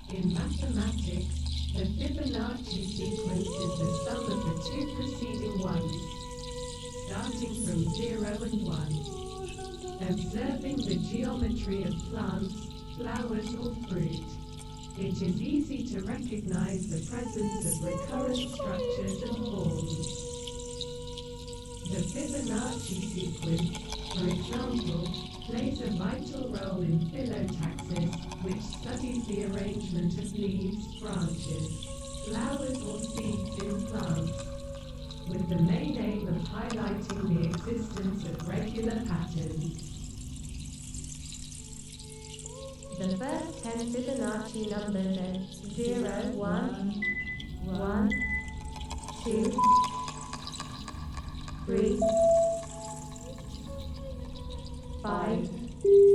In mathematics, the Fibonacci sequence is the sum of the two preceding ones, starting from 0 and 1. Observing the geometry of plants, flowers or fruit, it is easy to recognize the presence of recurrent structures and forms. The Fibonacci sequence, for example, plays a vital role in phyllotaxis, which studies the arrangement of leaves, branches, flowers or seeds in plants, with the main aim of highlighting the existence of regular patterns. The first 10 Fibonacci numbers are 0, 1, 1, 2, 3, 5,